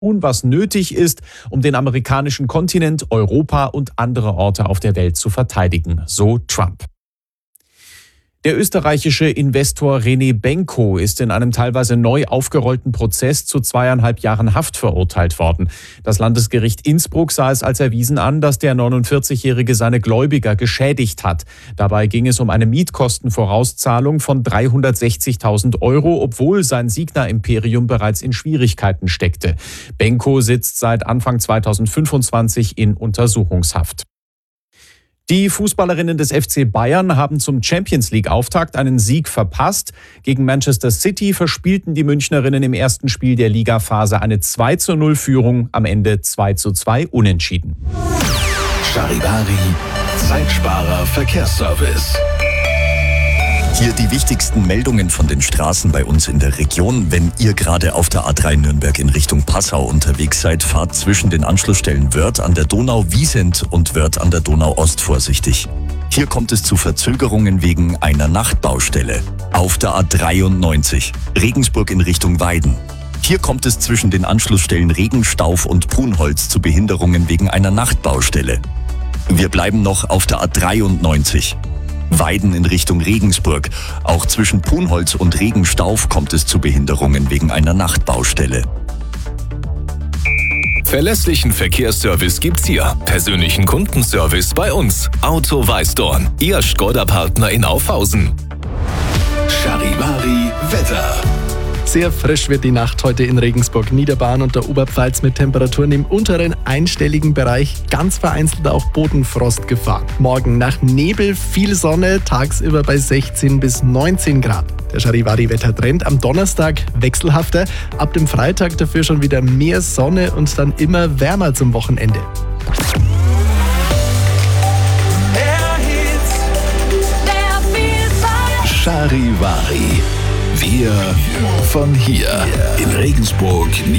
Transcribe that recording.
tun, was nötig ist, um den amerikanischen Kontinent, Europa und andere Orte auf der Welt zu verteidigen, so Trump. Der österreichische Investor René Benko ist in einem teilweise neu aufgerollten Prozess zu 2,5 Jahren Haft verurteilt worden. Das Landesgericht Innsbruck sah es als erwiesen an, dass der 49-Jährige seine Gläubiger geschädigt hat. Dabei ging es um eine Mietkostenvorauszahlung von 360.000 €, obwohl sein Signa-Imperium bereits in Schwierigkeiten steckte. Benko sitzt seit Anfang 2025 in Untersuchungshaft. Die Fußballerinnen des FC Bayern haben zum Champions-League-Auftakt einen Sieg verpasst. Gegen Manchester City verspielten die Münchnerinnen im ersten Spiel der Ligaphase eine 2:0-Führung, am Ende 2:2 unentschieden. Charivari, Zeitsparer Verkehrsservice. Hier die wichtigsten Meldungen von den Straßen bei uns in der Region. Wenn ihr gerade auf der A3 Nürnberg in Richtung Passau unterwegs seid, fahrt zwischen den Anschlussstellen Wörth an der Donau, Wiesent und Wörth an der Donau Ost vorsichtig. Hier kommt es zu Verzögerungen wegen einer Nachtbaustelle. Auf der A93 Regensburg in Richtung Weiden. Hier kommt es zwischen den Anschlussstellen Regenstauf und Brunholz zu Behinderungen wegen einer Nachtbaustelle. Wir bleiben noch auf der A93. Weiden in Richtung Regensburg. Auch zwischen Punholz und Regenstauf kommt es zu Behinderungen wegen einer Nachtbaustelle. Verlässlichen Verkehrsservice gibt's hier. Persönlichen Kundenservice bei uns. Auto Weißdorn, Ihr Škoda-Partner in Aufhausen. Charivari Wetter. Sehr frisch wird die Nacht heute in Regensburg, Niederbayern und der Oberpfalz mit Temperaturen im unteren einstelligen Bereich, ganz vereinzelt auch Bodenfrostgefahr. Morgen nach Nebel viel Sonne, tagsüber bei 16 bis 19 Grad. Der Charivari-Wettertrend am Donnerstag wechselhafter, ab dem Freitag dafür schon wieder mehr Sonne und dann immer wärmer zum Wochenende. Charivari. Wir von hier in Regensburg,